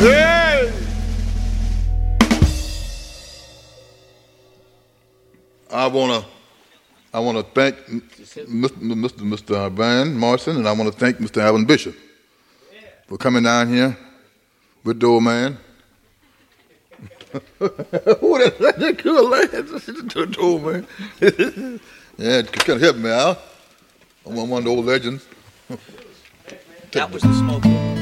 Hey! I wanna thank Mr. Van Morrison, and I want to thank Mr. Alvin Bishop for coming down here with the old man. Who that good lad? The old man. Yeah, it couldn't help me out. I'm one of the old legends. That was the smoke.